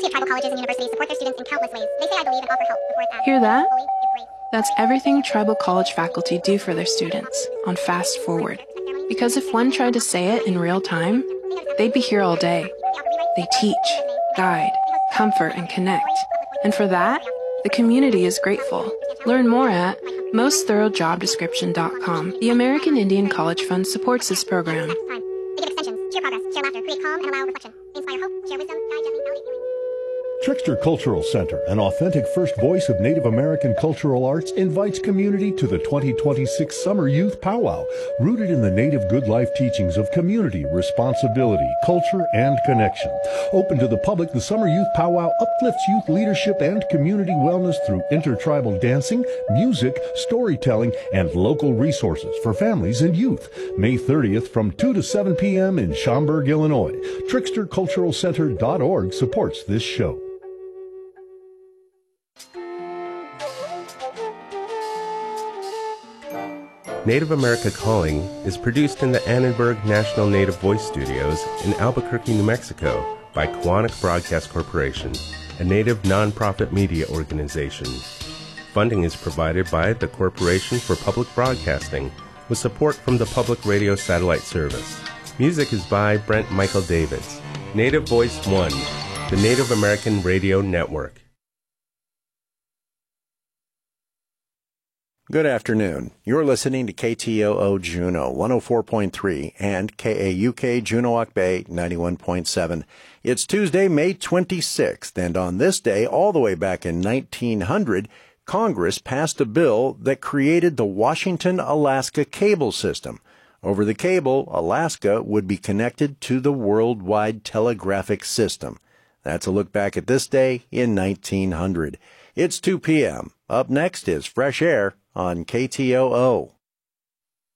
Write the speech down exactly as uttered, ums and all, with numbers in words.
of tribal colleges and universities support their students in countless ways. They say I believe and offer help before it's asked. Hear that? Fully embrace. That's everything tribal college faculty do for their students on Fast Forward. Because if one tried to say it in real time, they'd be here all day. They teach, guide, comfort, and connect. And for that, the community is grateful. Learn more at most thorough job description dot com. The American Indian College Fund supports this program. They give extensions, cheer progress, share laughter, create calm, and allow reflection. They inspire hope, share wisdom, guide gently, validate healing. Trickster Cultural Center, an authentic first voice of Native American cultural arts, invites community to the twenty twenty-six Summer Youth Powwow, rooted in the Native good life teachings of community, responsibility, culture, and connection. Open to the public, the Summer Youth Powwow uplifts youth leadership and community wellness through intertribal dancing, music, storytelling, and local resources for families and youth. May thirtieth from two to seven p.m. in Schaumburg, Illinois. trickster cultural center dot org supports this show. Native America Calling is produced in the Annenberg National Native Voice Studios in Albuquerque, New Mexico by Quantic Broadcast Corporation, a Native nonprofit media organization. Funding is provided by the Corporation for Public Broadcasting with support from the Public Radio Satellite Service. Music is by Brent Michael Davids. Native Voice One, the Native American Radio Network. Good afternoon. You're listening to K T O O Juneau one oh four point three and K A U K Juneau Bay ninety-one point seven. It's Tuesday, May twenty-sixth, and on this day, all the way back in nineteen hundred, Congress passed a bill that created the Washington-Alaska Cable System. Over the cable, Alaska would be connected to the worldwide telegraphic system. That's a look back at this day in nineteen hundred. It's two p.m. Up next is Fresh Air on K T O O.